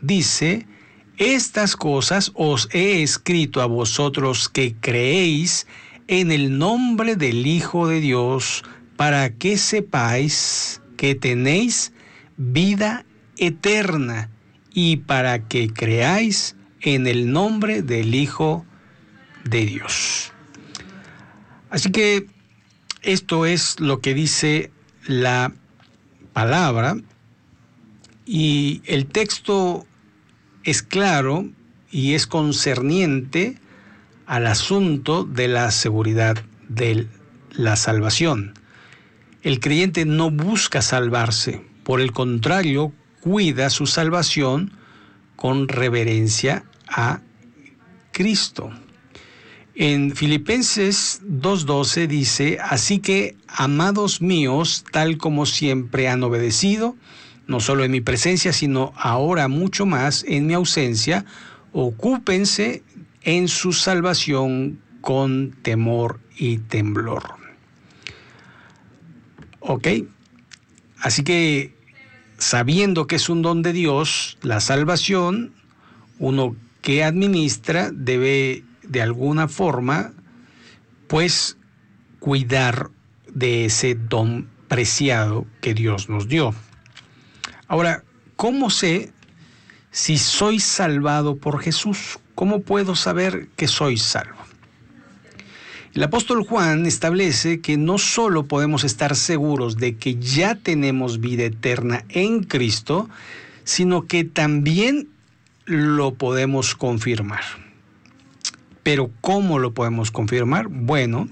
dice: estas cosas os he escrito a vosotros que creéis en el nombre del Hijo de Dios, para que sepáis que tenéis vida eterna y para que creáis en el nombre del Hijo de Dios. Así que esto es lo que dice la palabra, y el texto es claro y es concerniente al asunto de la seguridad de la salvación. El creyente no busca salvarse, por el contrario, cuida su salvación con reverencia a Cristo. En Filipenses 2:12 dice: así que, amados míos, tal como siempre han obedecido, no solo en mi presencia, sino ahora mucho más en mi ausencia, ocúpense en su salvación con temor y temblor. ¿Ok? Así que, sabiendo que es un don de Dios, la salvación, uno que administra debe de alguna forma, pues, cuidar de ese don preciado que Dios nos dio. Ahora, ¿cómo sé si soy salvado por Jesús? ¿Cómo puedo saber que soy salvo? El apóstol Juan establece que no solo podemos estar seguros de que ya tenemos vida eterna en Cristo, sino que también lo podemos confirmar. ¿Pero cómo lo podemos confirmar? Bueno,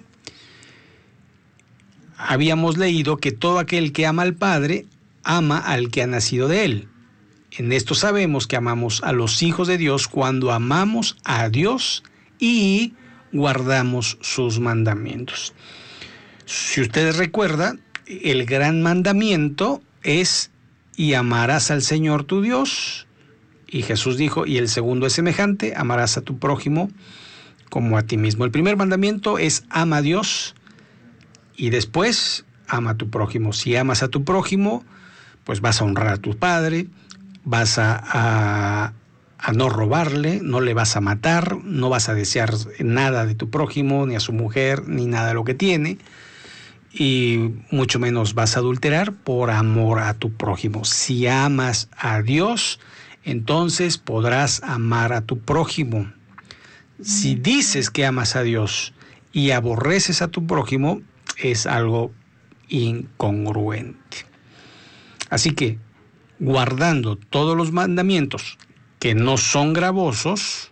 habíamos leído que todo aquel que ama al Padre, ama al que ha nacido de Él. En esto sabemos que amamos a los hijos de Dios cuando amamos a Dios y guardamos sus mandamientos. Si ustedes recuerdan, el gran mandamiento es: y amarás al Señor tu Dios. Y Jesús dijo: y el segundo es semejante: amarás a tu prójimo como a ti mismo. El primer mandamiento es: ama a Dios, y después ama a tu prójimo. Si amas a tu prójimo, pues vas a honrar a tu padre, vas a no robarle, no le vas a matar, no vas a desear nada de tu prójimo, ni a su mujer, ni nada de lo que tiene, y mucho menos vas a adulterar por amor a tu prójimo. Si amas a Dios, entonces podrás amar a tu prójimo. Si dices que amas a Dios y aborreces a tu prójimo, es algo incongruente. Así que, guardando todos los mandamientos que no son gravosos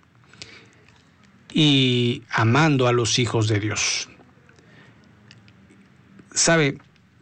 y amando a los hijos de Dios. ¿Sabe?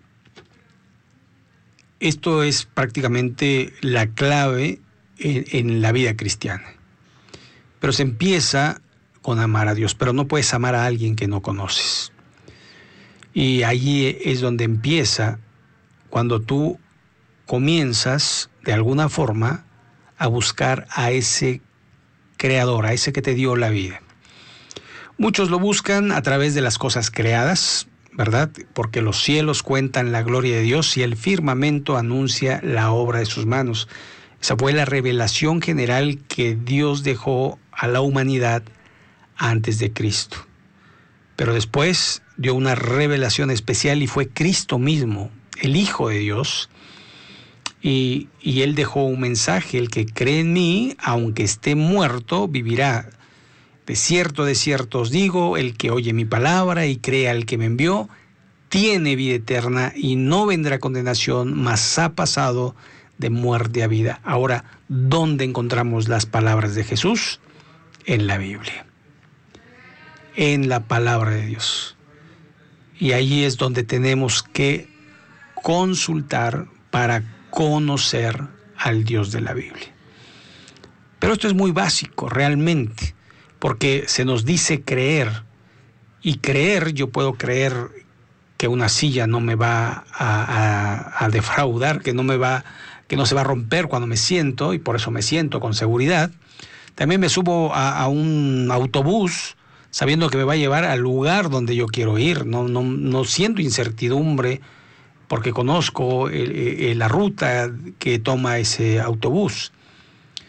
Esto es prácticamente la clave en la vida cristiana. Pero se empieza con amar a Dios, pero no puedes amar a alguien que no conoces. Y allí es donde empieza, cuando tú comienzas de alguna forma a buscar a ese creador, a ese que te dio la vida. Muchos lo buscan a través de las cosas creadas, ¿verdad? Porque los cielos cuentan la gloria de Dios y el firmamento anuncia la obra de sus manos. Esa fue la revelación general que Dios dejó a la humanidad antes de Cristo. Pero después dio una revelación especial y fue Cristo mismo, el Hijo de Dios. Y Él dejó un mensaje: el que cree en mí, aunque esté muerto, vivirá. De cierto os digo, el que oye mi palabra y cree al que me envió, tiene vida eterna y no vendrá condenación, mas ha pasado de muerte a vida. Ahora, ¿dónde encontramos las palabras de Jesús? En la Biblia, en la palabra de Dios. Y ahí es donde tenemos que consultar para conocer al Dios de la Biblia. Pero esto es muy básico realmente, porque se nos dice creer, y creer, yo puedo creer que una silla no me va a defraudar, que no se va a romper cuando me siento, y por eso me siento con seguridad. También me subo a un autobús sabiendo que me va a llevar al lugar donde yo quiero ir, no siento incertidumbre porque conozco la ruta que toma ese autobús.